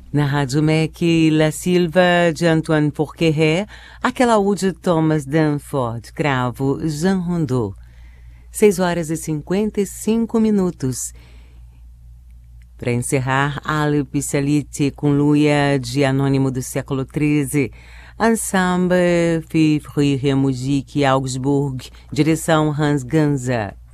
Na Rádio MEC, La Silva, de Antoine Porqueré, aquela U de Thomas Danforth, cravo, Jean Rondeau. 6h55. Para encerrar, Ali Pissaliti com Luia, de Anônimo do século XIII. Ensemble Fifrire Musique Augsburg, direção Hans Ganza.